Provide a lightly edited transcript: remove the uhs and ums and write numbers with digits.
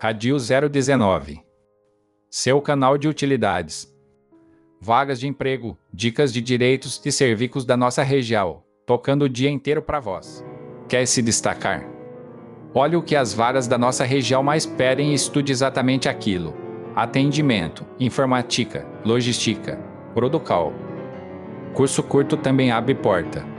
Radio 019. Seu canal de utilidades. Vagas de emprego, dicas de direitos e serviços da nossa região, tocando o dia inteiro para vós. Quer se destacar? Olhe o que as vagas da nossa região mais pedem e estude exatamente aquilo. Atendimento, informática, logística, protocolo. Curso curto também abre porta.